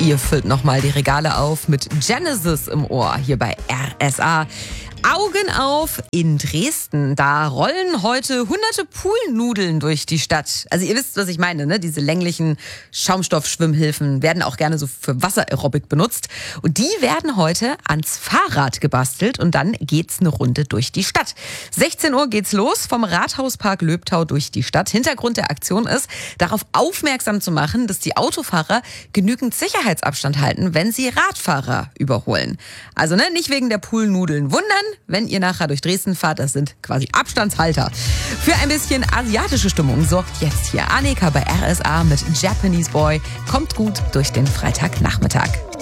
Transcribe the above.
Ihr füllt nochmal die Regale auf mit Genesis im Ohr hier bei RSA. Augen auf in Dresden. Da rollen heute hunderte Poolnudeln durch die Stadt. Also ihr wisst, was ich meine, ne? Diese länglichen Schaumstoffschwimmhilfen werden auch gerne so für Wassererobik benutzt. Und die werden heute ans Fahrrad gebastelt und dann geht's eine Runde durch die Stadt. 16 Uhr geht's los vom Rathauspark Löbtau durch die Stadt. Hintergrund der Aktion ist, darauf aufmerksam zu machen, dass die Autofahrer genügend Sicherheitsabstand halten, wenn sie Radfahrer überholen. Also nicht wegen der Poolnudeln wundern, wenn ihr nachher durch Dresden fahrt, das sind quasi Abstandshalter. Für ein bisschen asiatische Stimmung sorgt jetzt hier Annika bei RSA mit Japanese Boy. Kommt gut durch den Freitagnachmittag.